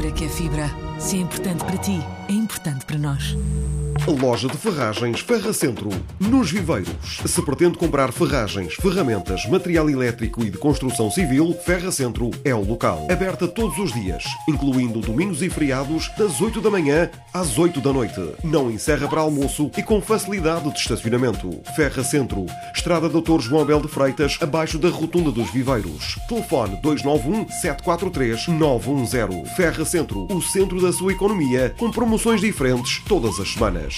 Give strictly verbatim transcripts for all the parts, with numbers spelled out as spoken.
Para que a fibra, se é importante para ti, é importante para nós. Loja de Ferragens Ferra Centro, nos Viveiros. Se pretende comprar ferragens, ferramentas, material elétrico e de construção civil, Ferra Centro é o local. Aberta todos os dias, incluindo domingos e feriados, das oito da manhã às oito da noite. Não encerra para almoço e com facilidade de estacionamento. Ferra Centro, Estrada doutor João Abel de Freitas, abaixo da Rotunda dos Viveiros. Telefone dois nove um, sete quatro três, nove um zero. Ferra Centro, o centro da sua economia, com promoções diferentes todas as semanas.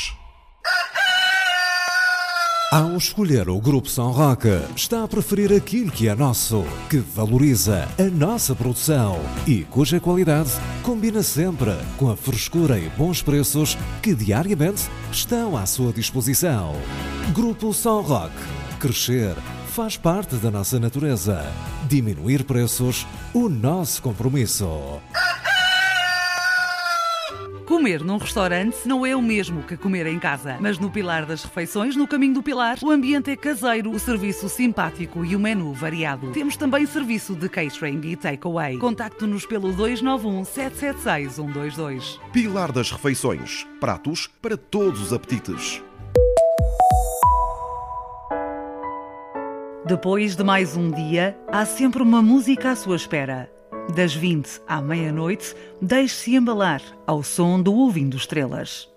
Ao escolher o Grupo São Roque, está a preferir aquilo que é nosso, que valoriza a nossa produção e cuja qualidade combina sempre com a frescura e bons preços que diariamente estão à sua disposição. Grupo São Roque. Crescer faz parte da nossa natureza. Diminuir preços, o nosso compromisso. Comer num restaurante não é o mesmo que comer em casa, mas no Pilar das Refeições, no Caminho do Pilar, o ambiente é caseiro, o serviço simpático e o menu variado. Temos também serviço de catering e takeaway. Contacte-nos pelo dois nove um, sete sete seis, um dois dois. Pilar das Refeições. Pratos para todos os apetites. Depois de mais um dia, há sempre uma música à sua espera. Das vinte à meia-noite, deixe-se embalar ao som do Ouvindo Estrelas.